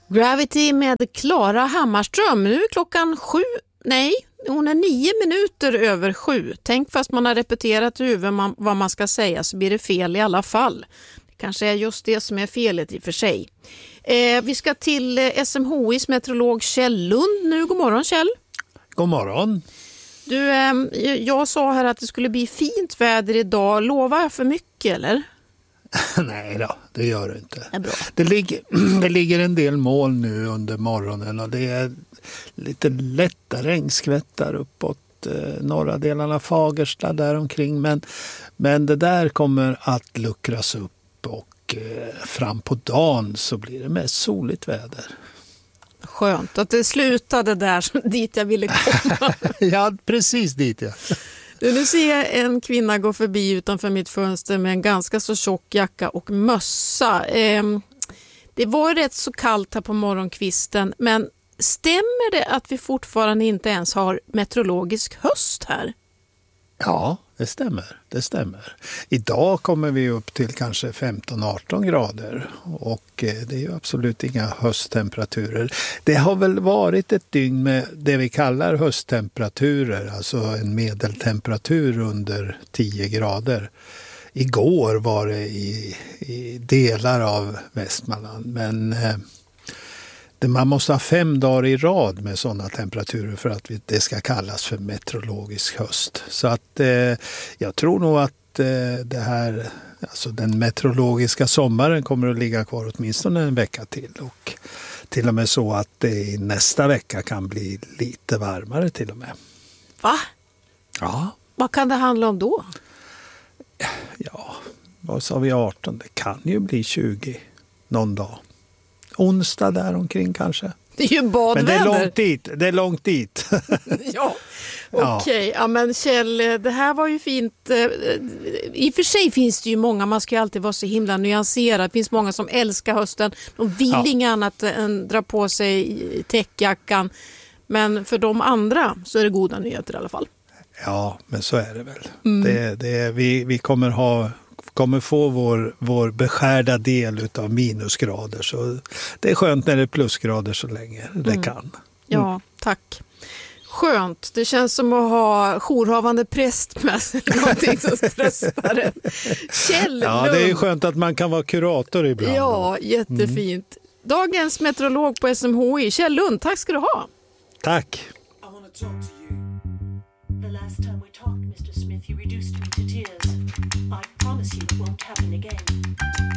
Gravity med Klara Hammarström. Nu är klockan 7. Nej, hon är 9 minuter över 7. Tänk, fast man har repeterat i huvudet vad man ska säga så blir det fel i alla fall. Det kanske är just det som är felet i och för sig. Vi ska till SMHIs meteorolog Kjell Lund nu. God morgon, Kjell. God morgon. Du, jag sa här att det skulle bli fint väder idag. Lovar jag för mycket, eller? Nej då, det gör det inte. Det är bra. Det ligger en del moln nu under morgonen och det är lite lätta regnskvättar uppåt norra delarna av Fagersta där omkring. Men det där kommer att luckras upp och fram på dagen så blir det mest soligt väder. Skönt att det slutade där dit jag ville komma. Ja, precis dit ja. Nu ser jag en kvinna gå förbi utanför mitt fönster med en ganska så tjock jacka och mössa. Det var rätt så kallt här på morgonkvisten, men stämmer det att vi fortfarande inte ens har meteorologisk höst här? Ja, det stämmer. Idag kommer vi upp till kanske 15-18 grader och det är ju absolut inga hösttemperaturer. Det har väl varit ett dygn med det vi kallar hösttemperaturer, alltså en medeltemperatur under 10 grader. Igår var det i delar av Västmanland, men man måste ha 5 dagar i rad med sådana temperaturer för att det ska kallas för meteorologisk höst. Så att jag tror nog att det här, alltså den meteorologiska sommaren kommer att ligga kvar åtminstone en vecka till. Och till och med så att det i nästa vecka kan bli lite varmare till och med. Va? Ja. Vad kan det handla om då? Ja, vad sa vi 18? Det kan ju bli 20 någon dag. Onsdag där omkring kanske. Det är ju badväder. Men det är långt dit. Ja, okej. Ja, men Kjell, det här var ju fint. I och för sig finns det ju många, man ska ju alltid vara så himla nyanserad. Det finns många som älskar hösten. De vill inget annat än dra på sig täckjackan. Men för de andra så är det goda nyheter i alla fall. Ja, men så är det väl. Vi kommer få vår beskärda del av minusgrader. Så det är skönt när det är plusgrader så länge det kan. Ja, tack. Skönt. Det känns som att ha jourhavande präst med sig. Någonting som tröstar en. Kjell Lund. Ja, det är skönt att man kan vara kurator ibland. Ja, jättefint. Dagens meteorolog på SMHI, Kjell Lund, tack ska du ha. Tack. The last time we talked, Mr. Smith, you reduced me to tears. I promise you it won't happen again.